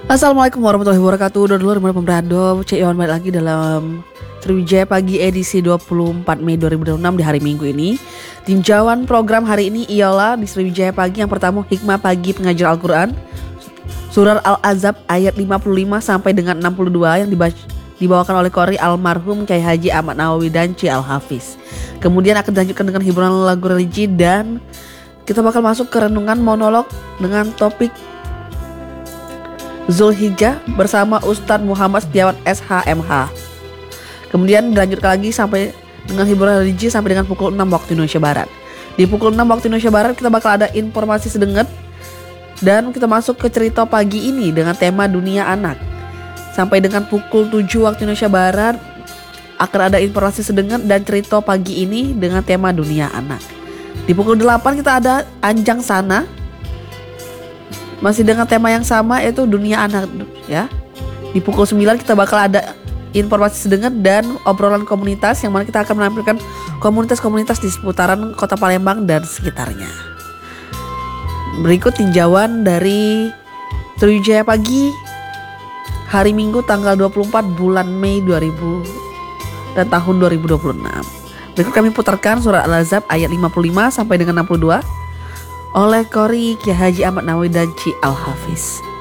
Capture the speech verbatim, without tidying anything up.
Assalamualaikum warahmatullahi wabarakatuh. Dulur dulur pemberado, Cek Iwan balik lagi dalam Sriwijaya Pagi edisi dua puluh empat Mei dua ribu dua puluh enam di hari Minggu ini. Tinjauan program hari ini ialah di Sriwijaya Pagi yang pertama Hikmah Pagi Pengajar Al-Quran Surah Al-Ahzab ayat lima puluh lima sampai dengan enam puluh dua yang dibaca, dibawakan oleh Qori almarhum Kyai Haji Ahmad Nawawi dan C. Al-Hafiz. Kemudian akan dilanjutkan dengan hiburan lagu religi dan kita bakal masuk ke renungan monolog dengan topik Zulhijjah bersama Ustadz Muhammad Setiawan S H M H. Kemudian dilanjutkan lagi sampai dengan hiburan religi sampai dengan pukul enam waktu Indonesia Barat. Di pukul enam waktu Indonesia Barat kita bakal ada informasi sedenget dan kita masuk ke cerita pagi ini dengan tema dunia anak. Sampai dengan pukul tujuh waktu Indonesia Barat akan ada informasi sedenget dan cerita pagi ini dengan tema dunia anak. Di pukul delapan kita ada Anjang Sana, masih dengan tema yang sama yaitu dunia anak ya. Di pukul sembilan kita bakal ada informasi sedenget dan obrolan komunitas yang mana kita akan menampilkan komunitas-komunitas di seputaran Kota Palembang dan sekitarnya. Berikut tinjauan dari Sriwijaya Pagi hari Minggu tanggal dua puluh empat bulan Mei dua ribu dan tahun dua ribu dua puluh enam. Berikut kami putarkan surah Al-Ahzab ayat lima puluh lima sampai dengan enam puluh dua oleh Qori Kyai Haji Ahmad Nawawi dan C. Al-Hafiz.